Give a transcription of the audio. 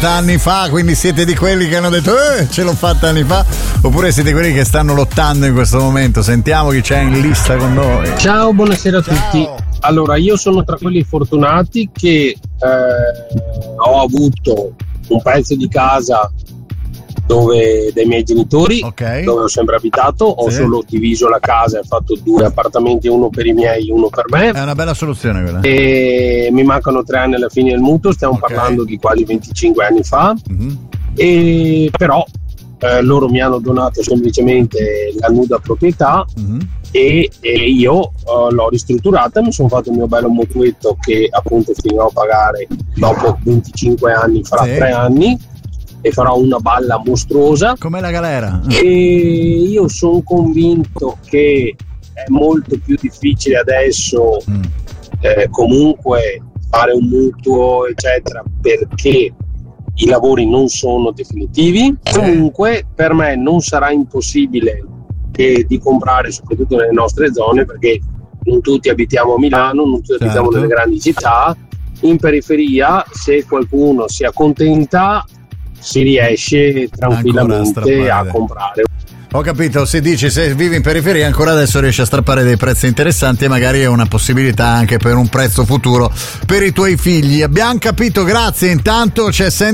anni fa, quindi siete di quelli che hanno detto ce l'ho fatta anni fa, oppure siete quelli che stanno lottando in questo momento? Sentiamo chi c'è in lista con noi. Ciao, buonasera a tutti. Allora, io sono tra quelli fortunati che ho avuto un pezzo di casa dai miei genitori, dove ho sempre abitato, ho solo diviso la casa e fatto 2 appartamenti, uno per i miei, uno per me. È una bella soluzione quella. E mi mancano 3 anni alla fine del mutuo, stiamo parlando di quasi 25 anni fa. E però loro mi hanno donato semplicemente la nuda proprietà e io l'ho ristrutturata, mi sono fatto il mio bello mutuetto che appunto finirò a pagare dopo 25 anni, fra 3 anni, e farò una balla mostruosa come la galera. E io sono convinto che è molto più difficile adesso comunque fare un mutuo eccetera, perché i lavori non sono definitivi. Comunque per me non sarà impossibile di comprare, soprattutto nelle nostre zone, perché non tutti abitiamo a Milano, non tutti abitiamo nelle grandi città. In periferia, se qualcuno si accontenta, si riesce tranquillamente a comprare. Ho capito, si dice, se vivi in periferia ancora adesso riesci a strappare dei prezzi interessanti e magari è una possibilità anche per un prezzo futuro per i tuoi figli. Abbiamo capito, grazie. Intanto c'è